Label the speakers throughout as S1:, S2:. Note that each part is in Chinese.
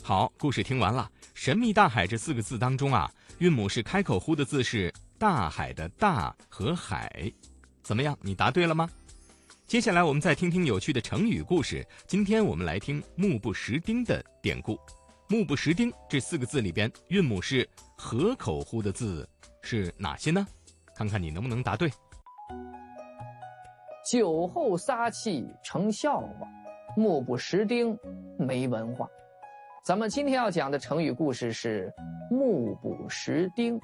S1: 好，故事听完了。神秘大海这4个字当中啊，韵母是开口呼的字是大海的大和海。怎么样，你答对了吗？接下来我们再听听有趣的成语故事。今天我们来听目不识丁的典故。目不识丁这4个字里边，韵母是合口呼的字是哪些呢？看看你能不能答对。
S2: 酒后撒气成笑话，目不识丁没文化。咱们今天要讲的成语故事是目不识丁。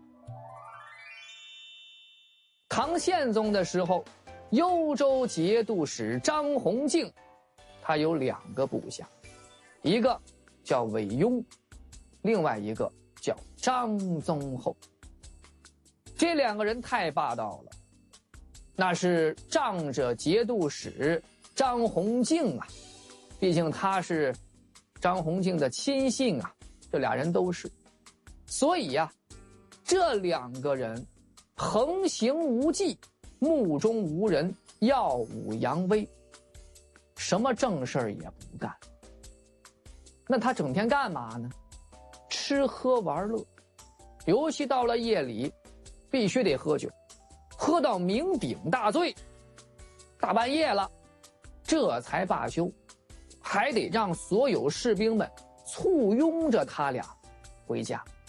S2: 唐宪宗的时候，幽州节度使张弘敬，他有2个部下，一个叫韦庸，另外一个叫张宗厚。这2个人太霸道了，那是仗着节度使张弘敬啊，毕竟他是张弘敬的亲信啊，这俩人都是。所以呀，这2个人横行无忌，目中无人，耀武扬威，什么正事儿也不干。那他整天干嘛呢？吃喝玩乐，尤其到了夜里必须得喝酒，喝到酩酊大醉，大半夜了这才罢休，还得让所有士兵们簇拥着他俩回家。